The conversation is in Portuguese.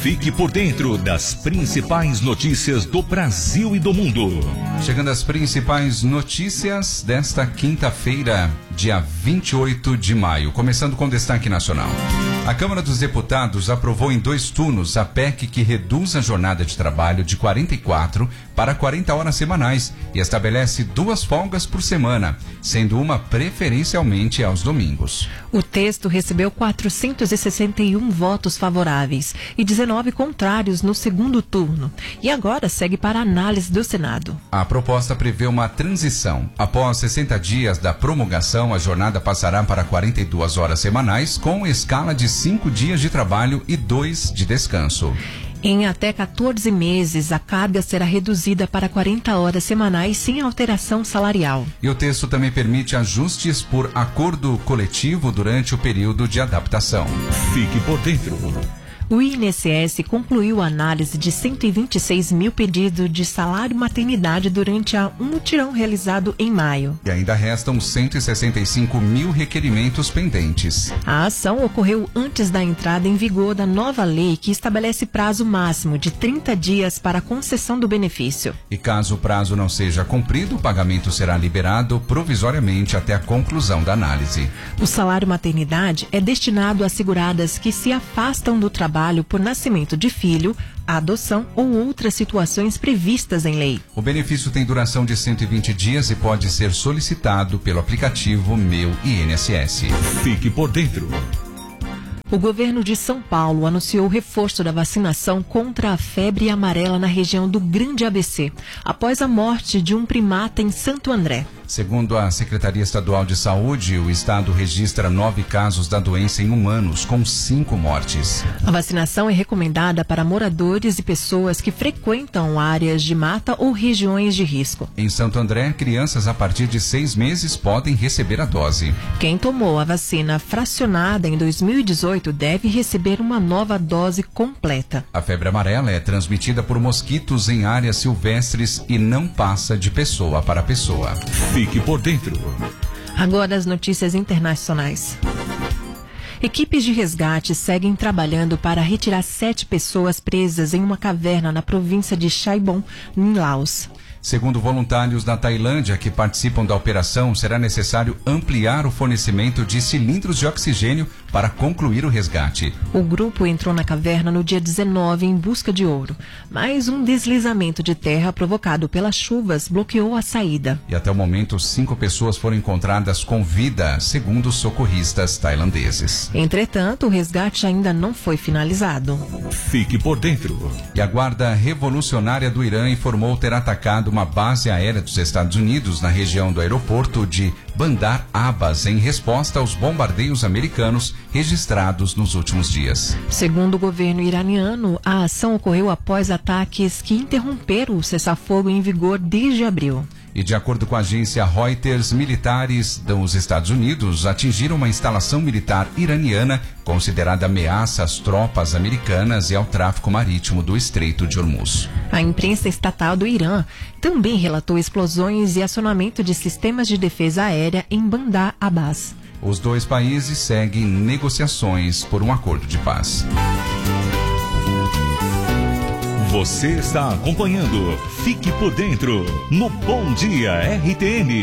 Fique por dentro das principais notícias do Brasil e do mundo. Chegando às principais notícias desta quinta-feira, dia 28 de maio. Começando com destaque nacional. A Câmara dos Deputados aprovou em 2 turnos a PEC que reduz a jornada de trabalho de 44 para 40 horas semanais e estabelece 2 folgas por semana, sendo uma preferencialmente aos domingos. O texto recebeu 461 votos favoráveis e 19 contrários no segundo turno e agora segue para análise do Senado. A proposta prevê uma transição. Após 60 dias da promulgação, a jornada passará para 42 horas semanais com escala de 5 dias de trabalho e 2 de descanso. Em até 14 meses, a carga será reduzida para 40 horas semanais sem alteração salarial. E o texto também permite ajustes por acordo coletivo durante o período de adaptação. Fique por dentro. O INSS concluiu a análise de 126 mil pedidos de salário maternidade durante um mutirão realizado em maio. E ainda restam 165 mil requerimentos pendentes. A ação ocorreu antes da entrada em vigor da nova lei que estabelece prazo máximo de 30 dias para a concessão do benefício. E caso o prazo não seja cumprido, o pagamento será liberado provisoriamente até a conclusão da análise. O salário maternidade é destinado a seguradas que se afastam do trabalho por nascimento de filho, adoção ou outras situações previstas em lei. O benefício tem duração de 120 dias e pode ser solicitado pelo aplicativo Meu INSS. Fique por dentro. O governo de São Paulo anunciou o reforço da vacinação contra a febre amarela na região do Grande ABC, após a morte de um primata em Santo André. Segundo a Secretaria Estadual de Saúde, o estado registra 9 casos da doença em humanos, com 5 mortes. A vacinação é recomendada para moradores e pessoas que frequentam áreas de mata ou regiões de risco. Em Santo André, crianças a partir de 6 meses podem receber a dose. Quem tomou a vacina fracionada em 2018 deve receber uma nova dose completa. A febre amarela é transmitida por mosquitos em áreas silvestres e não passa de pessoa para pessoa. Fique por dentro. Agora as notícias internacionais. Equipes de resgate seguem trabalhando para retirar 7 pessoas presas em uma caverna na província de Chaibon, em Laos. Segundo voluntários da Tailândia que participam da operação, será necessário ampliar o fornecimento de cilindros de oxigênio para concluir o resgate. O grupo entrou na caverna no dia 19 em busca de ouro, mas um deslizamento de terra provocado pelas chuvas bloqueou a saída. E até o momento, 5 pessoas foram encontradas com vida, segundo os socorristas tailandeses. Entretanto, o resgate ainda não foi finalizado. Fique por dentro. E a Guarda Revolucionária do Irã informou ter atacado uma base aérea dos Estados Unidos na região do aeroporto de Bandar Abbas em resposta aos bombardeios americanos registrados nos últimos dias. Segundo o governo iraniano, a ação ocorreu após ataques que interromperam o cessar-fogo em vigor desde abril. E de acordo com a agência Reuters, militares dos Estados Unidos atingiram uma instalação militar iraniana considerada ameaça às tropas americanas e ao tráfico marítimo do Estreito de Hormuz. A imprensa estatal do Irã também relatou explosões e acionamento de sistemas de defesa aérea em Bandar Abbas. Os 2 países seguem negociações por um acordo de paz. Você está acompanhando Fique por Dentro no Bom Dia RTN.